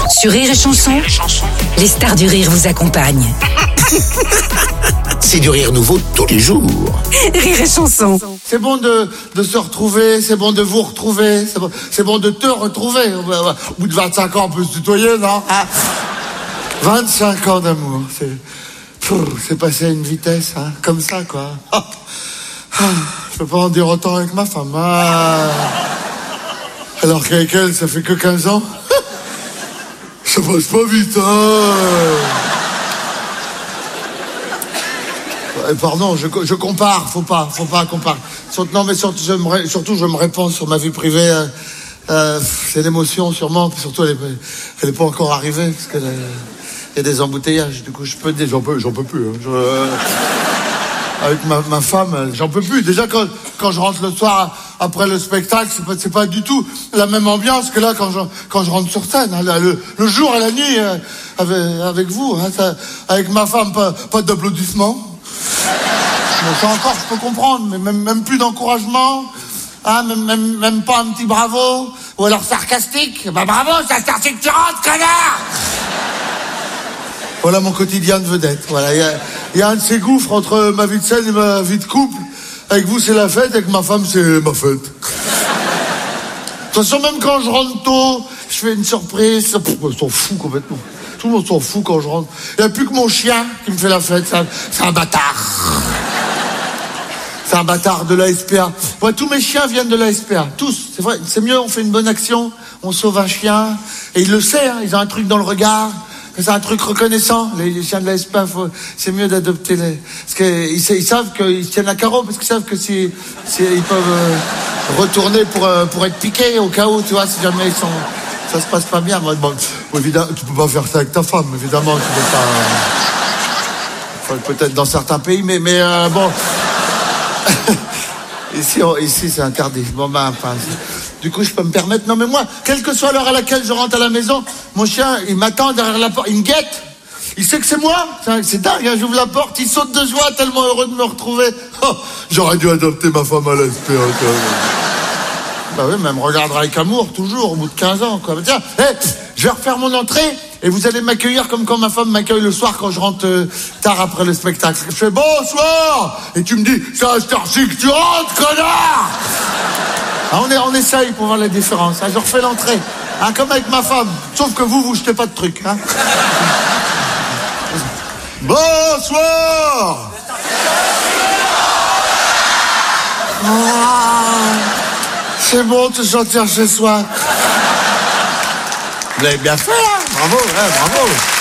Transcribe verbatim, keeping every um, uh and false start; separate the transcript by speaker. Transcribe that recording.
Speaker 1: Sur Rire et Chanson, les stars du rire vous accompagnent.
Speaker 2: C'est du rire nouveau tous les jours.
Speaker 1: Rire et Chanson.
Speaker 3: C'est bon de, de se retrouver, c'est bon de vous retrouver, c'est bon, c'est bon de te retrouver. Au bout de vingt-cinq ans, on peut se tutoyer, non? vingt-cinq ans d'amour, c'est, pff, c'est passé à une vitesse, hein, comme ça, quoi. Ah, ah, je peux pas en dire autant avec ma femme. Ah. Alors qu'avec elle, ça fait que quinze ans. Ça passe pas vite, hein. Pardon, je, je compare, faut pas, faut pas comparer. Surtout, non, mais surtout je, me, surtout, je me réponds sur ma vie privée. Euh, euh, c'est l'émotion, sûrement. Puis surtout, elle est, elle est pas encore arrivée parce qu'il y a des embouteillages. Du coup, je peux dire, j'en peux, j'en peux plus. Hein. Je, euh, avec ma, ma femme, j'en peux plus. Déjà, quand, quand je rentre le soir après le spectacle, c'est pas, c'est pas du tout la même ambiance que là quand je, quand je rentre sur scène. Hein, le, le jour et la nuit, euh, avec, avec vous, hein, ça, avec ma femme, pas, pas d'applaudissements. Bon, ça encore, je peux comprendre, mais même, même plus d'encouragement, hein, même, même, même pas un petit bravo, ou alors sarcastique. Bah bravo, ça c'est que tu rentres, connard. Voilà mon quotidien de vedette. Voilà, il y a, y a un de ces gouffres entre ma vie de scène et ma vie de couple. Avec vous, c'est la fête, avec ma femme, c'est ma fête. De toute façon, même quand je rentre tôt, je fais une surprise. Pff, on s'en fout complètement. Tout le monde s'en fout quand je rentre. Il n'y a plus que mon chien qui me fait la fête. C'est un, c'est un bâtard. C'est un bâtard de l'A S P A. Ouais, tous mes chiens viennent de l'A S P A. Tous. C'est vrai. C'est mieux, on fait une bonne action. On sauve un chien. Et il le sait, hein, ils ont un truc dans le regard. C'est un truc reconnaissant. Les, les chiens de l'A S P A, faut, c'est mieux d'adopter les... Parce qu'ils ils savent qu'ils se tiennent à carreau. Parce qu'ils savent que si, si ils peuvent euh, retourner pour, euh, pour être piqués au cas où, tu vois, si jamais ils sont... Ça se passe pas bien. Bon, bon, évidemment, tu peux pas faire ça avec ta femme, évidemment. Tu peux pas. Euh... Enfin, peut-être dans certains pays, mais, mais euh, bon. ici, on, ici, c'est interdit. Bon, ben, enfin, du coup, je peux me permettre. Non, mais moi, quelle que soit l'heure à laquelle je rentre à la maison, mon chien, il m'attend derrière la porte. Il me guette. Il sait que c'est moi. C'est, c'est dingue. Hein, j'ouvre la porte, il saute de joie, tellement heureux de me retrouver. Oh, j'aurais dû adopter ma femme à l'A S P A. Bah oui, mais elle me regardera avec amour, toujours, au bout de quinze ans, quoi. Tiens, hey, je vais refaire mon entrée, et vous allez m'accueillir comme quand ma femme m'accueille le soir quand je rentre euh, tard après le spectacle. Je fais bonsoir, et tu me dis, c'est à cette heure-ci que tu rentres, connard. Ah, on, est, on essaye pour voir la différence. Hein, je refais l'entrée, hein, comme avec ma femme, sauf que vous, vous jetez pas de trucs. Hein. Bonsoir. Ah. C'est bon de se sentir chez soi. Vous l'avez bien fait, hein. Bravo, hein, bravo.